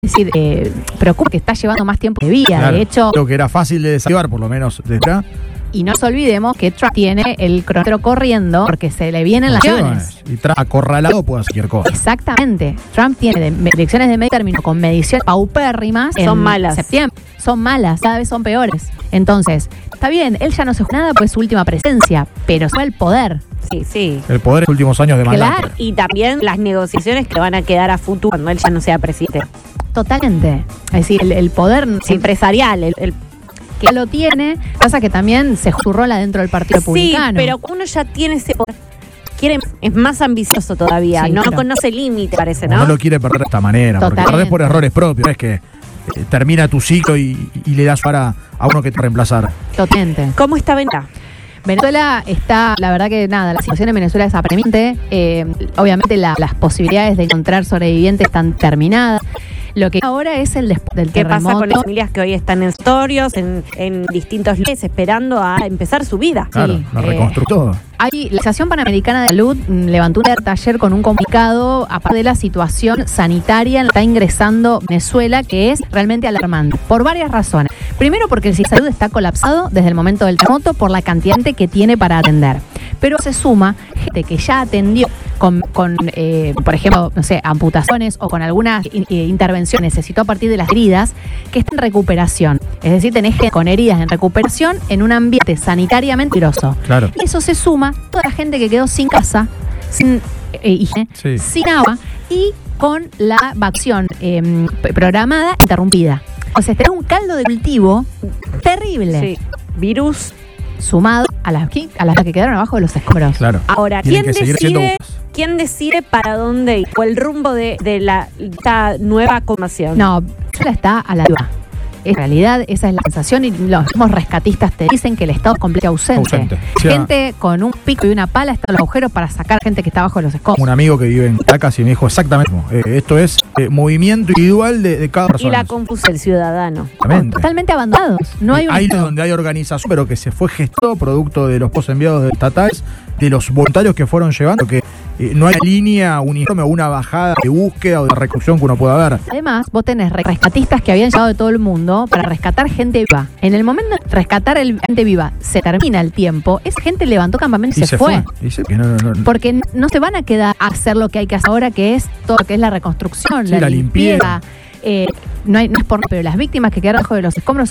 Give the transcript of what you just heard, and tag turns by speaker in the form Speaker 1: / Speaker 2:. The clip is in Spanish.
Speaker 1: decir, preocupa que está llevando más tiempo de vida.
Speaker 2: Claro,
Speaker 1: De hecho,
Speaker 2: lo que era fácil de desactivar, por lo menos de acá.
Speaker 1: y no nos olvidemos que Trump tiene el cronómetro corriendo porque se le vienen las elecciones.
Speaker 2: Y Trump acorralado puede hacer cualquier cosa.
Speaker 1: Exactamente. Trump tiene elecciones de medio término con mediciones paupérrimas.
Speaker 3: Son malas.
Speaker 1: Septiembre. Son malas, cada vez son peores. Entonces, está bien, él ya no se juega nada pues su última presencia, pero fue el poder.
Speaker 3: Sí, sí.
Speaker 2: El poder en los últimos años de mandato.
Speaker 1: Claro.
Speaker 3: Y también las negociaciones que van a quedar a futuro cuando él ya no sea presidente.
Speaker 1: Totalmente. Es decir, el poder
Speaker 3: Empresarial, el
Speaker 1: que lo tiene, pasa que también se jurrola dentro del Partido Republicano.
Speaker 3: Sí, pero uno ya tiene ese poder. Es más ambicioso todavía.
Speaker 1: Sí,
Speaker 3: no
Speaker 1: claro.
Speaker 3: conoce límite, parece,
Speaker 2: No
Speaker 3: ¿no?
Speaker 2: lo quiere perder de esta manera, porque
Speaker 1: Totalmente.
Speaker 2: perdés por errores propios. No es que termina tu ciclo y le das para a uno que te reemplazar.
Speaker 1: Totalmente.
Speaker 3: ¿Cómo está Venezuela?
Speaker 1: Venezuela está, la verdad que nada, la situación en Venezuela es apremiante. Obviamente las posibilidades de encontrar sobrevivientes están terminadas. Lo que ahora es el después del
Speaker 3: ¿Qué
Speaker 1: terremoto.
Speaker 3: pasa con las familias que hoy están en storios, en distintos lugares, esperando a empezar su vida?
Speaker 2: Claro, la reconstruyó.
Speaker 1: La Organización Panamericana de Salud levantó un alerta ayer con un comunicado aparte de la situación sanitaria en la que está ingresando Venezuela, que es realmente alarmante, por varias razones. Primero, porque el sistema de salud está colapsado desde el momento del terremoto por la cantidad de gente que tiene para atender. Pero se suma gente que ya atendió con por ejemplo, no sé, amputaciones o con algunas intervenciones, necesitó a partir de las heridas, que está en recuperación. Es decir, tenés gente con heridas en recuperación en un ambiente sanitariamente peligroso.
Speaker 2: Claro.
Speaker 1: Y eso se suma toda la gente que quedó sin casa, sin higiene,
Speaker 2: Sí.
Speaker 1: sin agua y con la vacunación programada interrumpida. O sea, tenés un caldo de cultivo terrible,
Speaker 3: Sí. Virus.
Speaker 1: sumado a las que quedaron abajo de los escombros.
Speaker 2: Claro.
Speaker 3: Ahora,
Speaker 2: Tienen que seguir siendo
Speaker 3: ¿quién decide para dónde ir? ¿O el rumbo de esta nueva formación?
Speaker 1: No, Venezuela está a la deriva. En realidad, esa es la sensación y los mismos rescatistas te dicen que el Estado es completamente ausente.
Speaker 2: Sí,
Speaker 1: Gente con un pico y una pala está en los agujeros para sacar gente que está abajo de los escombros.
Speaker 2: Un amigo que vive en Caracas y me dijo exactamente lo mismo. Esto es movimiento individual de cada
Speaker 3: Y
Speaker 2: persona.
Speaker 3: la confusión del ciudadano.
Speaker 2: Exactamente.
Speaker 1: Totalmente abandonados. No hay un
Speaker 2: Ahí donde hay organización, pero que se fue gestado producto de los postenviados estatales, de los voluntarios que fueron llevando, que no hay línea uniforme o una bajada de búsqueda o de reclusión que uno pueda ver.
Speaker 1: Además, vos tenés rescatistas que habían llegado de todo el mundo para rescatar gente viva. En el momento de rescatar gente viva, se termina el tiempo, esa gente levantó campamento y se fue.
Speaker 2: Dice que no.
Speaker 1: Porque no se van a quedar a hacer lo que hay que hacer ahora, que es todo lo que es la reconstrucción,
Speaker 2: Sí, la limpieza.
Speaker 1: No es por nada, pero las víctimas que quedaron bajo de los escombros